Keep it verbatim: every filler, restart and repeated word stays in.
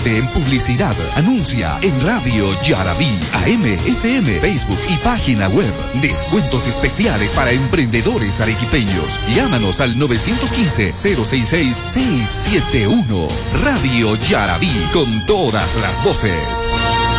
En publicidad, anuncia en Radio Yarabí, A M, F M, Facebook y página web. Descuentos especiales para emprendedores arequipeños. Llámanos al nueve uno cinco, cero seis seis, seis siete uno. Radio Yarabí, con todas las voces.